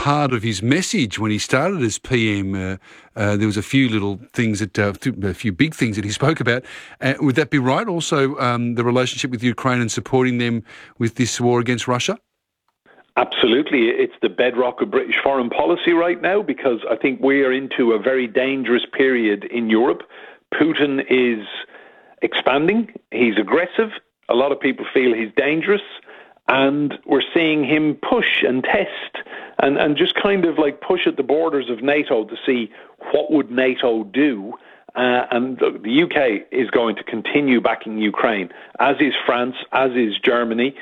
part of his message when he started as PM. There was a few little things a few big things that he spoke about. Would that be right? Also, the relationship with Ukraine and supporting them with this war against Russia? Absolutely. It's the bedrock of British foreign policy right now, because I think we are into a very dangerous period in Europe. Putin is expanding. He's aggressive. A lot of people feel he's dangerous. And we're seeing him push and test and just kind of like push at the borders of NATO to see what would NATO do. And the UK is going to continue backing Ukraine, as is France, as is Germany.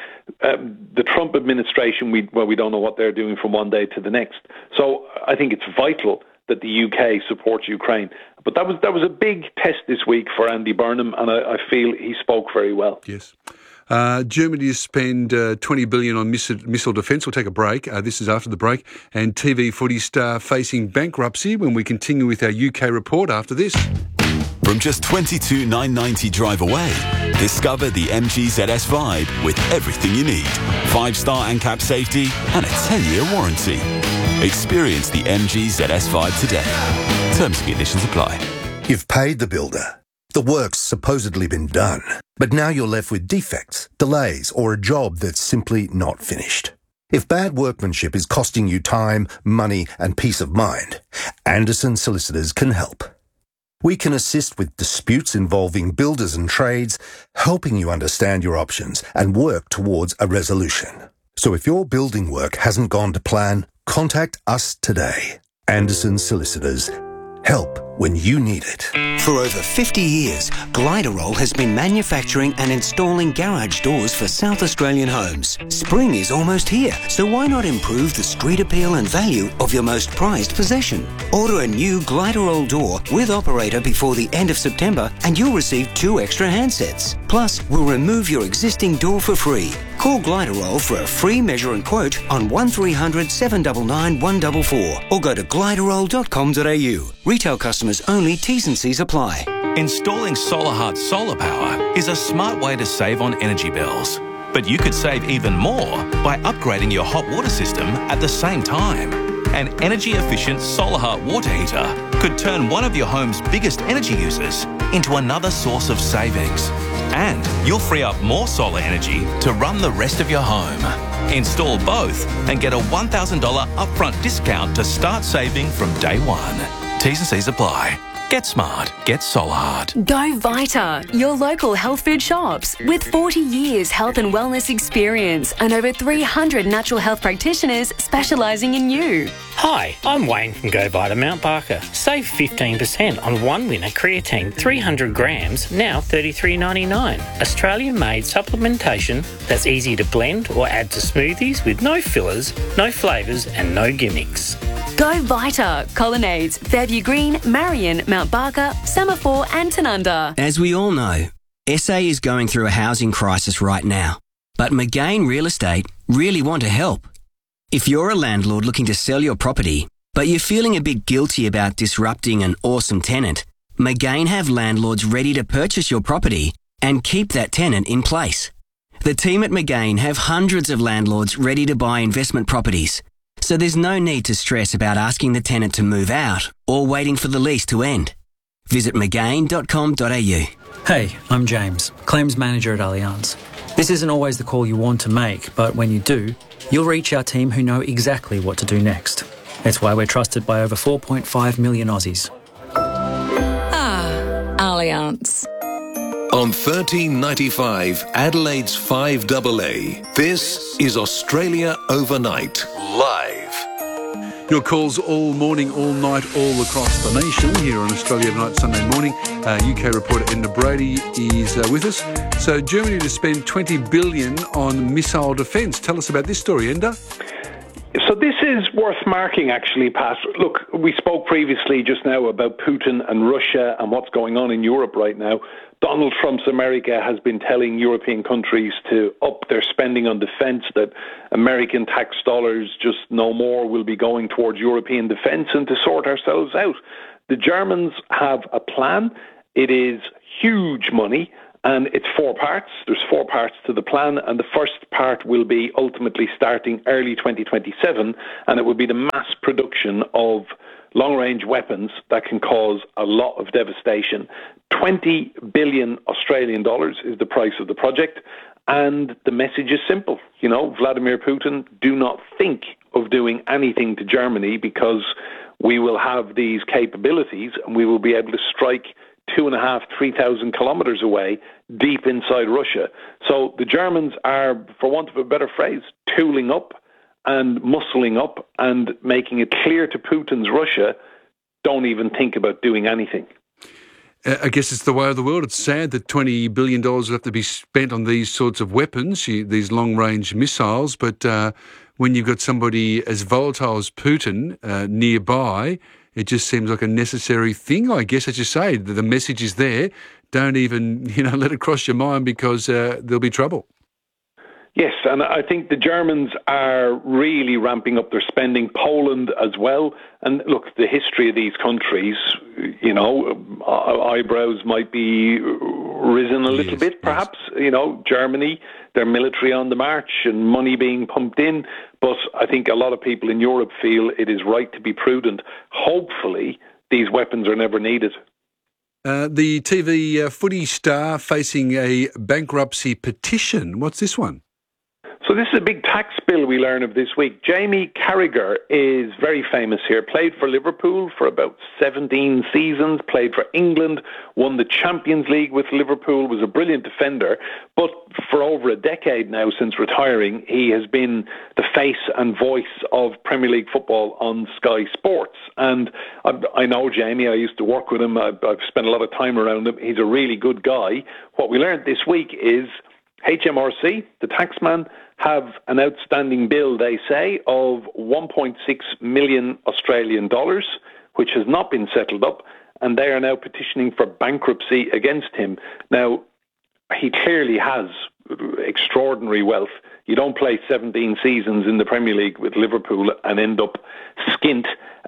The Trump administration, we don't know what they're doing from one day to the next. So I think it's vital that the UK supports Ukraine. But that was a big test this week for Andy Burnham, and I feel he spoke very well. Yes. Germany to spend $20 billion on missile defence. We'll take a break. This is after the break. And TV footy star facing bankruptcy when we continue with our UK report after this. From just $22,990 drive away, discover the MG ZS Vibe with everything you need. 5-star ANCAP safety and a 10-year warranty. Experience the MG ZS Vibe today. Terms and conditions apply. You've paid the builder. The work's supposedly been done, but now you're left with defects, delays, or a job that's simply not finished. If bad workmanship is costing you time, money, and peace of mind, Anderson Solicitors can help. We can assist with disputes involving builders and trades, helping you understand your options and work towards a resolution. So if your building work hasn't gone to plan, contact us today. Anderson Solicitors. Help when you need it. For over 50 years, Gliderol has been manufacturing and installing garage doors for South Australian homes. Spring is almost here, so why not improve the street appeal and value of your most prized possession? Order a new Gliderol door with operator before the end of September and you'll receive 2 extra handsets. Plus, we'll remove your existing door for free. Call Gliderol for a free measure and quote on 1300 799 144 or go to gliderol.com.au. Retail customers only, T's and C's apply. Installing SolarHeart solar power is a smart way to save on energy bills. But you could save even more by upgrading your hot water system at the same time. An energy-efficient SolarHeart water heater could turn one of your home's biggest energy users into another source of savings. And you'll free up more solar energy to run the rest of your home. Install both and get a $1,000 upfront discount to start saving from day one. T's and C's apply. Get smart. Get SolarHeart. Go Vita, your local health food shops. With 40 years health and wellness experience and over 300 natural health practitioners specialising in you. Hi, I'm Wayne from Go Vita Mount Barker. Save 15% on one winner creatine 300 grams, now $33.99. Australian-made supplementation that's easy to blend or add to smoothies with no fillers, no flavours and no gimmicks. Go Vita, Colonnades, Fairview Green, Marion, Mount Barker, Semaphore and Tanunda. As we all know, SA is going through a housing crisis right now, but McGain Real Estate really want to help. If you're a landlord looking to sell your property, but you're feeling a bit guilty about disrupting an awesome tenant, McGain have landlords ready to purchase your property and keep that tenant in place. The team at McGain have hundreds of landlords ready to buy investment properties, so there's no need to stress about asking the tenant to move out or waiting for the lease to end. Visit mcgain.com.au. Hey, I'm James, Claims Manager at Allianz. This isn't always the call you want to make, but when you do, you'll reach our team who know exactly what to do next. That's why we're trusted by over 4.5 million Aussies. Allianz. On 1395, Adelaide's 5AA, this is Australia Overnight, live. Your calls all morning, all night, all across the nation here on Australia Overnight Sunday morning. UK reporter Edna Brady is with us. So Germany to spend $20 billion on missile defence. Tell us about this story, Edna. So this is worth marking, actually, Pat. Look, we spoke previously just now about Putin and Russia and what's going on in Europe right now. Donald Trump's America has been telling European countries to up their spending on defence, that American tax dollars, just no more, will be going towards European defence and to sort ourselves out. The Germans have a plan. It is huge money, And it's 4 parts. There's 4 parts to the plan, and the first part will be ultimately starting early 2027, and it will be the mass production of long-range weapons that can cause a lot of devastation. 20 billion Australian dollars is the price of the project, and the message is simple. You know, Vladimir Putin, do not think of doing anything to Germany, because we will have these capabilities and we will be able to strike 2,500-3,000 kilometres away, deep inside Russia. So the Germans are, for want of a better phrase, tooling up and muscling up and making it clear to Putin's Russia, don't even think about doing anything. I guess it's the way of the world. It's sad that $20 billion will have to be spent on these sorts of weapons, these long-range missiles, but when you've got somebody as volatile as Putin nearby, it just seems like a necessary thing, I guess, as you say. The message is there. Don't even, let it cross your mind, because there'll be trouble. Yes, and I think the Germans are really ramping up their spending, Poland as well. And look, the history of these countries, eyebrows might be risen a little bit, perhaps. Yes. Germany, their military on the march and money being pumped in. But I think a lot of people in Europe feel it is right to be prudent. Hopefully, these weapons are never needed. The TV footy star facing a bankruptcy petition. What's this one? So this is a big tax bill we learn of this week. Jamie Carragher is very famous here. Played for Liverpool for about 17 seasons, played for England, won the Champions League with Liverpool, was a brilliant defender. But for over a decade now, since retiring, he has been the face and voice of Premier League football on Sky Sports. And I know Jamie, I used to work with him, I've spent a lot of time around him. He's a really good guy. What we learned this week is HMRC, the taxman, have an outstanding bill, they say, of 1.6 million Australian dollars, which has not been settled up, and they are now petitioning for bankruptcy against him. Now, he clearly has extraordinary wealth. You don't play 17 seasons in the Premier League with Liverpool and end up skint.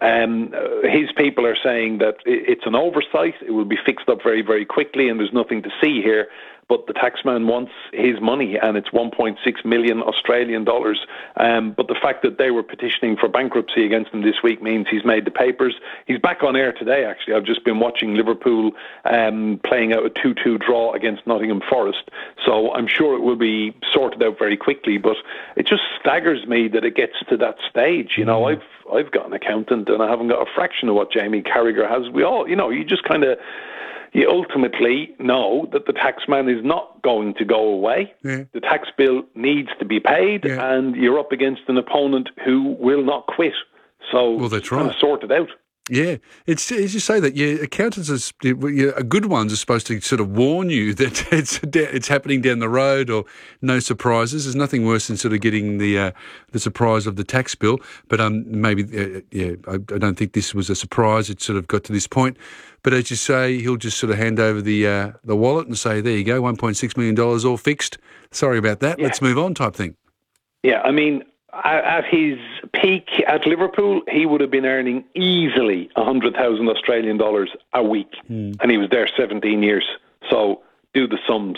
His people are saying that it's an oversight. It will be fixed up very, very quickly, and there's nothing to see here. But the taxman wants his money, and it's 1.6 million Australian dollars. But the fact that they were petitioning for bankruptcy against him this week means he's made the papers. He's back on air today, actually. I've just been watching Liverpool playing out a 2-2 draw against Nottingham Forest. So I'm sure it will be sorted out very quickly. But it just staggers me that it gets to that stage. I've got an accountant, and I haven't got a fraction of what Jamie Carragher has. We all, you just kind of... You ultimately know that the taxman is not going to go away. Yeah. The tax bill needs to be paid, and you're up against an opponent who will not quit. So that's right. Kind of sort it out. Yeah, it's as you say that accountants, good ones are supposed to sort of warn you that it's happening down the road, or no surprises. There's nothing worse than sort of getting the surprise of the tax bill. But maybe I don't think this was a surprise. It sort of got to this point. But as you say, he'll just sort of hand over the wallet and say, "There you go, $1.6 million all fixed. Sorry about that. Let's move on," type thing. Yeah, I mean, at his peak at Liverpool, he would have been earning easily 100,000 Australian dollars a week, and he was there 17 years. So do the sums.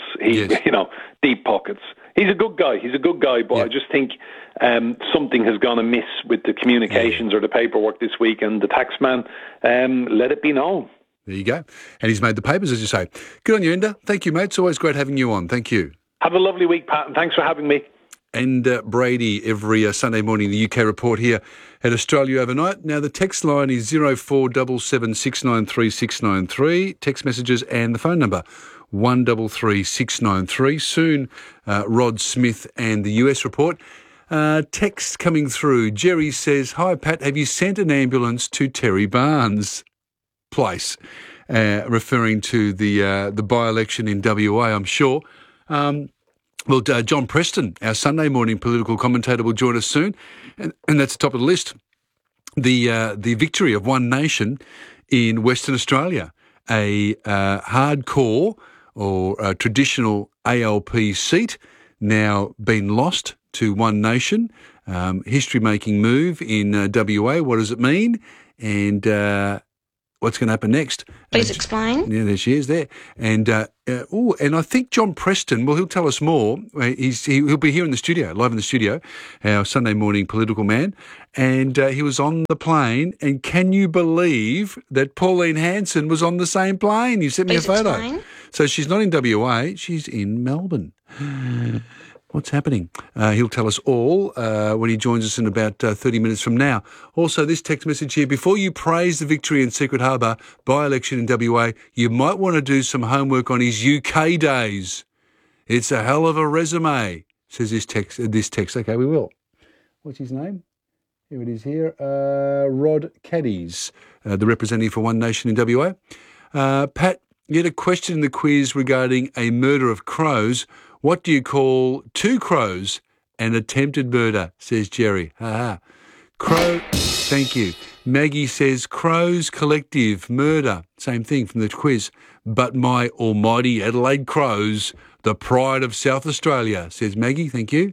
Deep pockets. He's a good guy. But I just think something has gone amiss with the communications or the paperwork this week, and the taxman let it be known. There you go. And he's made the papers, as you say. Good on you, Enda. Thank you, mate. It's always great having you on. Thank you. Have a lovely week, Pat, and thanks for having me. And Brady, every Sunday morning, the UK Report here at Australia Overnight. Now, the text line is 0477 693 693. Text messages and the phone number 133 693. Soon, Rod Smith and the US Report. Text coming through. Jerry says, "Hi, Pat, have you sent an ambulance to Terry Barnes' place?" Referring to the by-election in WA, I'm sure. Well, John Preston, our Sunday morning political commentator, will join us soon, and that's the top of the list. The victory of One Nation in Western Australia, a hardcore or a traditional ALP seat, now been lost to One Nation. History-making move in WA. What does it mean? And what's going to happen next. Please explain. Yeah, there she is there. And and I think John Preston, well, he'll tell us more. He'll be here in the studio, live in the studio, our Sunday morning political man. And he was on the plane. And can you believe that Pauline Hanson was on the same plane? You sent me a photo. Explain. So she's not in WA, she's in Melbourne. What's happening? He'll tell us all when he joins us in about 30 minutes from now. Also, this text message here, before you praise the victory in Secret Harbour by-election in WA, you might want to do some homework on his UK days. It's a hell of a resume, says this text. Okay, we will. What's his name? Here it is here. Rod Caddies, the representative for One Nation in WA. Pat, you had a question in the quiz regarding a murder of crows. What do you call two crows? An attempted murder, says Jerry. Crow, thank you. Maggie says Crows Collective, murder. Same thing from the quiz. But my almighty Adelaide Crows, the pride of South Australia, says Maggie. Thank you.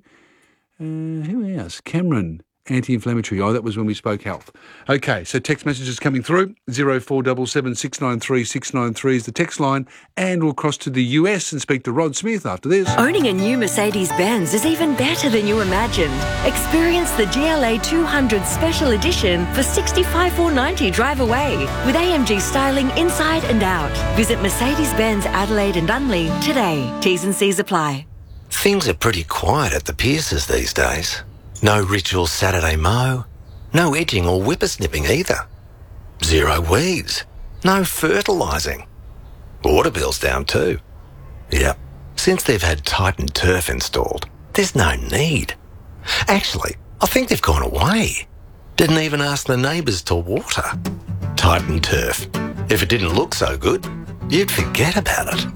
Who else? Cameron. Anti-inflammatory. Oh, that was when we spoke health. Okay, so text messages coming through. 0477 693 693 is the text line. And we'll cross to the US and speak to Rod Smith after this. Owning a new Mercedes-Benz is even better than you imagined. Experience the GLA 200 Special Edition for $65,490 drive away with AMG styling inside and out. Visit Mercedes-Benz Adelaide and Unley today. T's and C's apply. Things are pretty quiet at the Pierces these days. No ritual Saturday mow, no edging or whippersnipping either. Zero weeds, no fertilising. Water bill's down too. Yep, since they've had Titan Turf installed, there's no need. Actually, I think they've gone away. Didn't even ask the neighbours to water. Titan Turf. If it didn't look so good, you'd forget about it.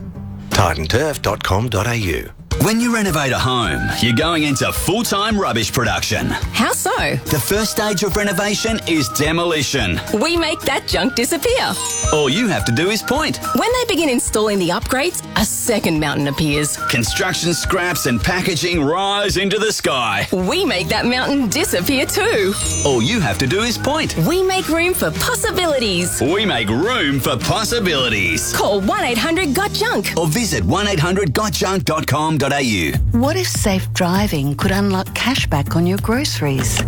titanturf.com.au. When you renovate a home, you're going into full-time rubbish production. How so? The first stage of renovation is demolition. We make that junk disappear. All you have to do is point. When they begin installing the upgrades, a second mountain appears. Construction scraps and packaging rise into the sky. We make that mountain disappear too. All you have to do is point. We make room for possibilities. We make room for possibilities. Call 1-800-GOT-JUNK or visit 1-800-GOTJUNK.com.au. What if safe driving could unlock cashback on your groceries?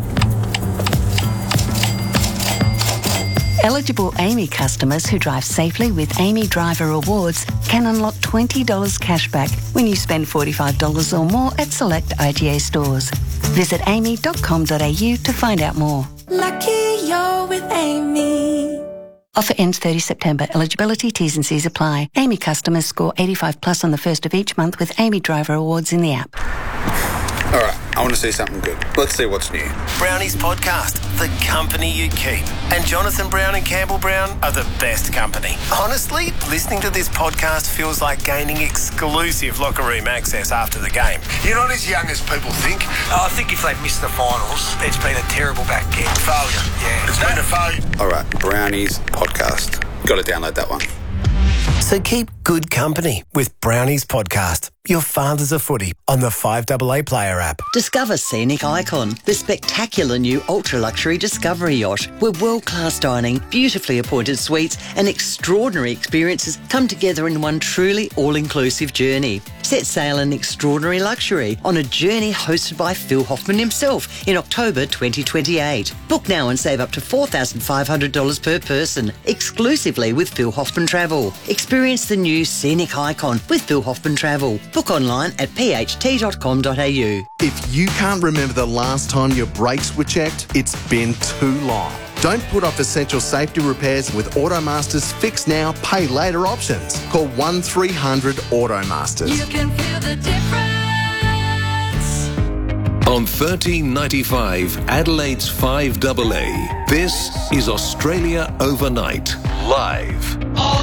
Eligible AAMI customers who drive safely with AAMI Driver Rewards can unlock $20 cashback when you spend $45 or more at select IGA stores. Visit aami.com.au to find out more. Lucky you're with AAMI. Offer ends 30 September. Eligibility, T's and C's apply. AAMI customers score 85 plus on the first of each month with AAMI Driver Awards in the app. All right, I want to see something good. Let's see what's new. Brownies Podcast, the company you keep. And Jonathan Brown and Campbell Brown are the best company. Honestly, listening to this podcast feels like gaining exclusive locker room access after the game. You're not as young as people think. I think if they've missed the finals, it's been a terrible back end. Failure, yeah. It's been a failure. All right, Brownies Podcast. Got to download that one. So keep good company with Brownies Podcast, your fathers of footy, on the 5AA Player app. Discover Scenic Icon, the spectacular new ultra-luxury Discovery yacht, where world-class dining, beautifully appointed suites and extraordinary experiences come together in one truly all-inclusive journey. Set sail in extraordinary luxury on a journey hosted by Phil Hoffman himself in October 2028. Book now and save up to $4,500 per person, exclusively with Phil Hoffman Travel. Experience the new Scenic Icon with Phil Hoffman Travel. Book online at pht.com.au. If you can't remember the last time your brakes were checked, it's been too long. Don't put off essential safety repairs with Automaster's Fix Now, Pay Later options. Call 1300 Automasters. You can feel the difference. On 1395 Adelaide's 5AA, this is Australia Overnight, live.